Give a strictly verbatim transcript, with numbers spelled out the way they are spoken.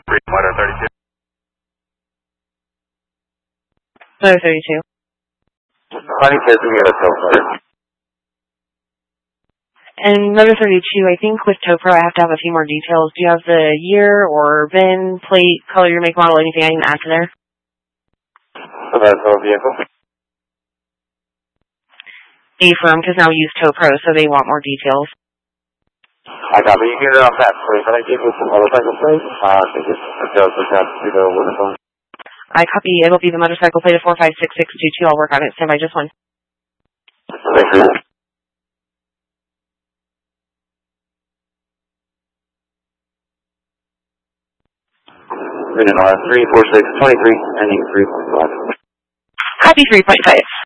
Motor thirty-two. Motor thirty-two. Honey says we got a tow player. And Motor thirty-two, I think with TowPro I have to have a few more details. Do you have the year or V I N, plate, color, make, model, anything I can add to there? For that tow vehicle? A firm, because now we use TowPro, so they want more details. I got it. You get it off that plate. Can I give you some motorcycle plate? Uh, I think it's a Joe just has to go with the phone. I copy. It'll be the motorcycle plate of four five six six two two. I'll work on it. Stand by just one. Thank you. Three four six twenty three ending three point five. Copy three point five.